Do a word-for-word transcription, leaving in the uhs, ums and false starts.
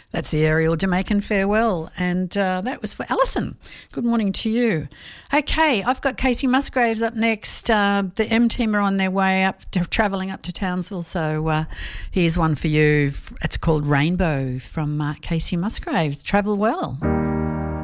That's the Aerial Jamaican Farewell, and uh, that was for Alison. Good morning to you. Okay, I've got Casey Musgraves up next. Uh, the M Team are on their way up, to, travelling up to Townsville, so uh, here's one for you. It's called Rainbow from uh, Casey Musgraves. Travel well.